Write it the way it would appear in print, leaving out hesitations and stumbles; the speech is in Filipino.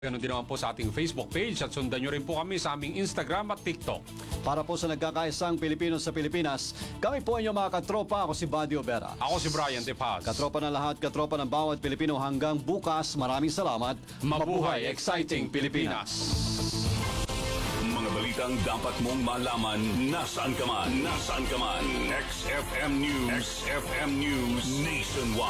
Ganon din naman po sa ating Facebook page at sundan nyo rin po kami sa aming Instagram at TikTok. Para po sa nagkakaisang Pilipino sa Pilipinas, kami po inyong mga katropa. Ako si Badio Vera. Ako si Brian De Paz. Katropa ng lahat, katropa ng bawat Pilipino hanggang bukas. Maraming salamat. Mabuhay, exciting Pilipinas! Mga balitang dapat mong malaman nasaan ka man. XFM News. XFM News Nationwide.